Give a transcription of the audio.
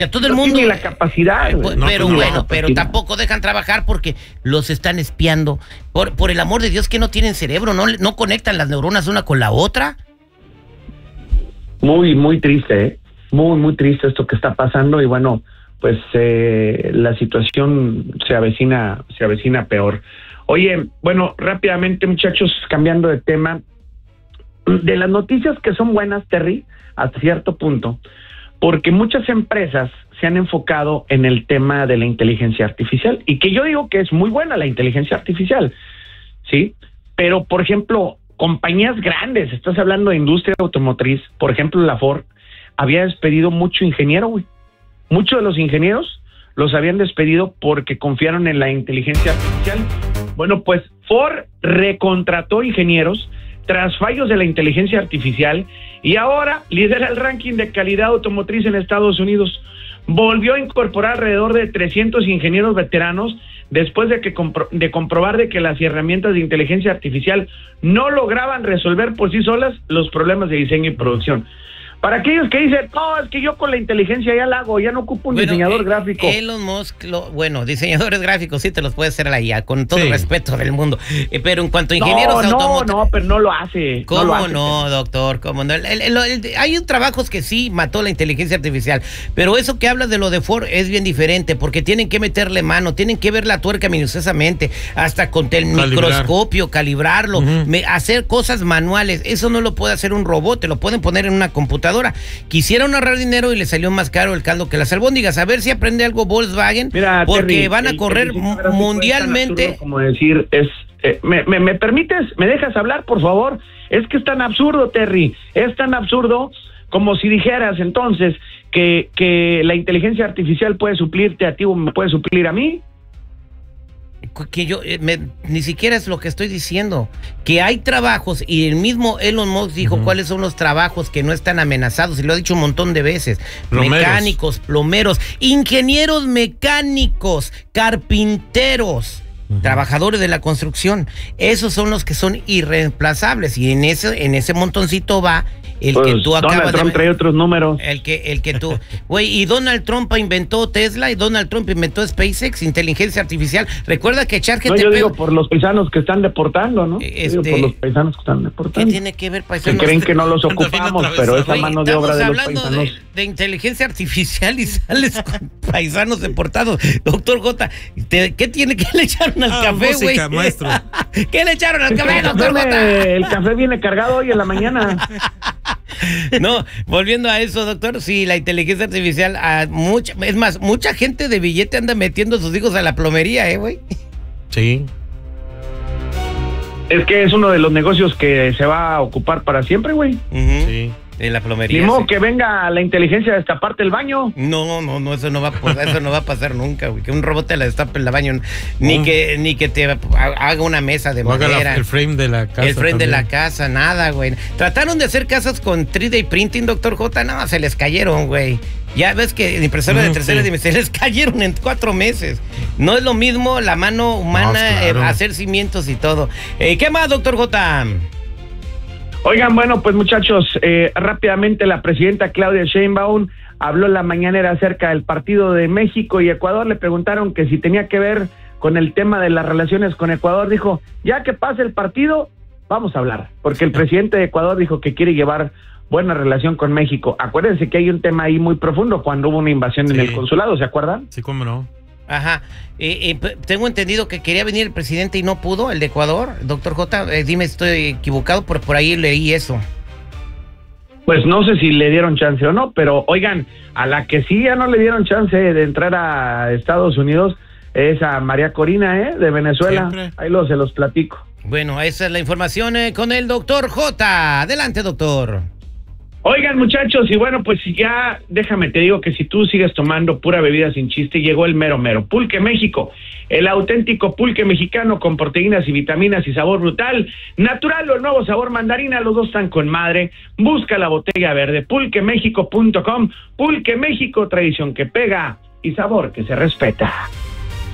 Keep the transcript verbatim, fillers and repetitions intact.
Que todo el no mundo tiene la capacidad. Pues, no pero tiene bueno, la pero capacidad. tampoco dejan trabajar porque los están espiando. Por, por el amor de Dios, que no tienen cerebro, no, no conectan las neuronas una con la otra. Muy, muy triste, ¿eh? Muy, muy triste esto que está pasando y bueno, pues eh, la situación se avecina, se avecina peor. Oye, bueno, rápidamente, muchachos, cambiando de tema, de las noticias que son buenas, Terry, hasta cierto punto, porque muchas empresas se han enfocado en el tema de la inteligencia artificial, y que yo digo que es muy buena la inteligencia artificial, ¿sí? Pero, por ejemplo, compañías grandes, estás hablando de industria automotriz, por ejemplo, la Ford, había despedido mucho ingeniero, güey. Muchos de los ingenieros los habían despedido porque confiaron en la inteligencia artificial. Bueno, pues Ford recontrató ingenieros tras fallos de la inteligencia artificial y ahora lidera el ranking de calidad automotriz en Estados Unidos. Volvió a incorporar alrededor de trescientos ingenieros veteranos después de que compro- de comprobar de que las herramientas de inteligencia artificial no lograban resolver por sí solas los problemas de diseño y producción. Para aquellos que dicen, no, es que yo con la inteligencia ya la hago, ya no ocupo un bueno, diseñador eh, gráfico. Elon Musk, lo, bueno, diseñadores gráficos sí te los puede hacer la I A, con todo sí. el respeto del mundo. Eh, pero en cuanto a ingenieros no, automotrices... No, no, pero no lo hace. ¿Cómo no, lo hace, no, doctor? ¿Cómo no? El, el, el, el, hay trabajos que sí mató la inteligencia artificial, pero eso que hablas de lo de Ford es bien diferente, porque tienen que meterle mano, tienen que ver la tuerca minuciosamente, hasta con el Calibrar. microscopio, calibrarlo, uh-huh. me, hacer cosas manuales. Eso no lo puede hacer un robot, te lo pueden poner en una computadora. Quisieron ahorrar dinero y le salió más caro el caldo que las albóndigas. A ver si aprende algo Volkswagen, Mira, porque Terry, van a correr el, el mundialmente. Como decir, es, eh, me, me, ¿me permites? ¿Me dejas hablar, por favor? Es que es tan absurdo, Terry. Es tan absurdo como si dijeras entonces que, que la inteligencia artificial puede suplirte a ti o me puede suplir a mí. Que yo eh, me, ni siquiera es lo que estoy diciendo, que hay trabajos y el mismo Elon Musk dijo uh-huh. cuáles son los trabajos que no están amenazados y lo ha dicho un montón de veces. Plomeros. Mecánicos, plomeros, ingenieros mecánicos, carpinteros, uh-huh. trabajadores de la construcción, esos son los que son irreemplazables y en ese en ese montoncito va el pues, que tú acabas Donald Trump de trae otros números. El que, el que tú, güey, y Donald Trump inventó Tesla y Donald Trump inventó SpaceX, inteligencia artificial. Recuerda que echar gente. No, yo digo por los paisanos que están deportando, ¿no? Este, digo por los paisanos que están deportando. ¿Qué tiene que ver paisanos? Que creen que no los ocupamos, pero esa güey, mano de obra de los paisanos. Estamos hablando de, de inteligencia artificial y sales con paisanos deportados. Doctor J, te, ¿qué tiene que le echaron al ah, café, güey? maestro. ¿Qué le echaron al café, el doctor café J? Me, el café viene cargado hoy en la mañana. No, volviendo a eso, doctor, sí, la inteligencia artificial, a mucha, es más, mucha gente de billete anda metiendo a sus hijos a la plomería, ¿eh, güey? Sí. Es que es uno de los negocios que se va a ocupar para siempre, güey. Uh-huh. Sí. De la plomería. Ni modo sí. que venga la inteligencia a destaparte el baño. No, no, no, eso no va a pasar, eso no va a pasar nunca, güey. Que un robot te la destape el baño, ni no. que ni que te haga una mesa de o madera. La, el frame de la casa. El frame también. de la casa, nada, güey. Trataron de hacer casas con tres D printing, doctor J, no, se les cayeron, güey. Ya ves que impresoras mm, de tercera sí. dimensión se les cayeron en cuatro meses. No es lo mismo la mano humana, no, claro. eh, hacer cimientos y todo. Eh, ¿Qué más, doctor J? Oigan, bueno, pues muchachos, eh, rápidamente la presidenta Claudia Sheinbaum habló en la mañanera acerca del partido de México y Ecuador. Le preguntaron que si tenía que ver con el tema de las relaciones con Ecuador. Dijo, ya que pase el partido, vamos a hablar. Porque el presidente de Ecuador dijo que quiere llevar buena relación con México. Acuérdense que hay un tema ahí muy profundo cuando hubo una invasión sí. en el consulado, ¿se acuerdan? Sí, cómo no. Ajá, eh, eh, tengo entendido que quería venir el presidente y no pudo, el de Ecuador. Doctor J, eh, dime si estoy equivocado, por, por ahí leí eso. Pues no sé si le dieron chance o no, pero oigan, a la que sí ya no le dieron chance de entrar a Estados Unidos es a María Corina, ¿eh? De Venezuela. Siempre. Ahí lo, se los platico. Bueno, esa es la información eh, con el doctor J. Adelante, doctor. Oigan, muchachos, y bueno, pues ya déjame te digo que si tú sigues tomando pura bebida sin chiste, llegó el mero mero. Pulque México, el auténtico pulque mexicano con proteínas y vitaminas y sabor brutal, natural o el nuevo sabor mandarina, los dos están con madre. Busca la botella verde, pulque méxico punto com. Pulque México, tradición que pega y sabor que se respeta.